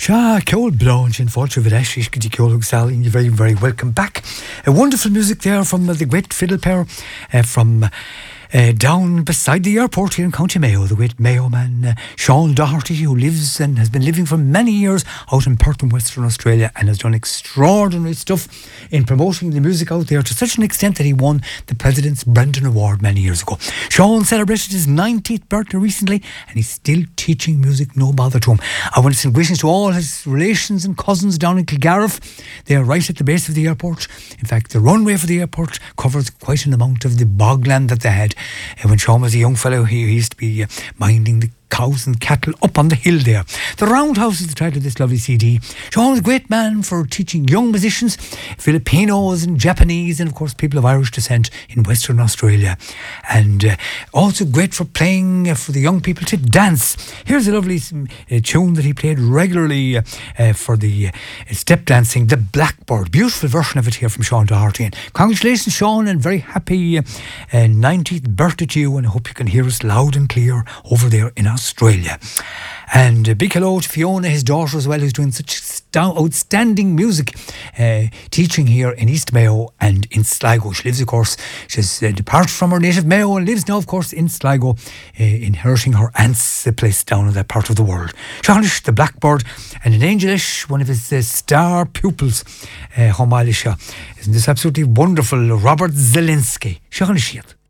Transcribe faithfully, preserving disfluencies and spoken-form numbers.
Sha, Ceol Blanche in Fáilte Videsh, Ishkiti Ceol Sal, you're very, very welcome back. A wonderful music there from uh, the great fiddle pair uh, from uh, down beside the airport here in County Mayo, the great Mayo man, uh, Sean Doherty, who lives and has been living for many years out in Perth in Western Australia and has done extraordinary stuff in promoting the music out there to such an extent that he won the President's Brendan Award many years ago. Sean celebrated his ninetieth birthday recently and he's still teaching music, no bother to him. I want to send greetings to all his relations and cousins down in Kilgariff. They are right at the base of the airport. In fact, the runway for the airport covers quite an amount of the bogland that they had. And when Sean was a young fellow, he used to be uh, minding the cows and cattle up on the hill there. The Roundhouse is the title of this lovely C D. Sean was a great man for teaching young musicians, Filipinos and Japanese, and of course people of Irish descent in Western Australia. And uh, also great for playing uh, for the young people to dance. Here's a lovely uh, tune that he played regularly uh, uh, for the uh, step dancing, The Blackbird. Beautiful version of it here from Sean Doherty. And congratulations, Sean, and very happy uh, uh, ninetieth birthday to you, and I hope you can hear us loud and clear over there in Australia. And a big hello to Fiona, his daughter as well, who's doing such st- outstanding music uh, teaching here in East Mayo and in Sligo. She lives, of course, she's uh, departed from her native Mayo and lives now, of course, in Sligo, uh, inheriting her aunt's uh, place down in that part of the world. Seanish, the Blackbird, and an Angelish, one of his uh, star pupils, uh, Homalisha. Isn't this absolutely wonderful? Robert Zielinski. Seanish.